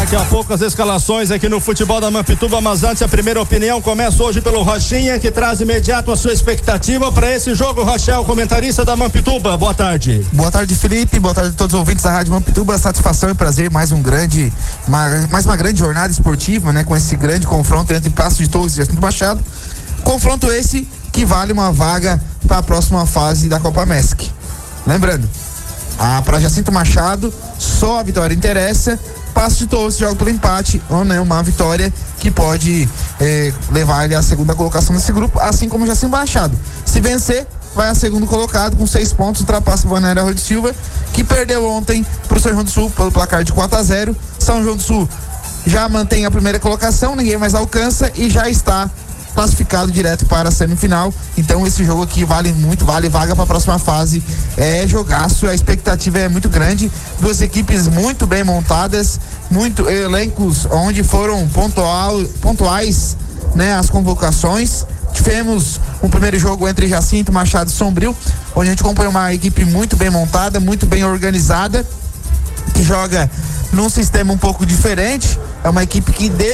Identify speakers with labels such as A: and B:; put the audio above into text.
A: Daqui a pouco as escalações aqui no futebol da Mampituba, mas antes a primeira opinião começa hoje pelo Rochinha, que traz imediato a sua expectativa para esse jogo. Rochel, comentarista da Mampituba, boa tarde.
B: Boa tarde, Felipe, boa tarde a todos os ouvintes da Rádio Mampituba. Satisfação e prazer, mais uma grande jornada esportiva, né, com esse grande confronto entre Paços de Torres e Jacinto Machado. Confronto esse que vale uma vaga para a próxima fase da Copa MESC. Lembrando, para Jacinto Machado só a vitória interessa. Paços de Torres joga pelo empate ou não, uma vitória que pode levar ele à segunda colocação desse grupo, assim como Jacinto Machado. Se vencer, vai a segundo colocado com 6 pontos, ultrapassa o Balneário Arroio de Silva, que perdeu ontem para o São João do Sul pelo placar de 4-0. São João do Sul já mantém a primeira colocação, ninguém mais alcança e já está classificado direto para a semifinal. Então esse jogo aqui vale muito, vale vaga para a próxima fase. É jogaço, a expectativa é muito grande. Duas equipes muito bem montadas, muito elencos onde foram pontuais, né, as convocações. Tivemos um primeiro jogo entre Jacinto Machado e Sombrio, onde a gente acompanha uma equipe muito bem montada, muito bem organizada, que joga num sistema um pouco diferente. É uma equipe que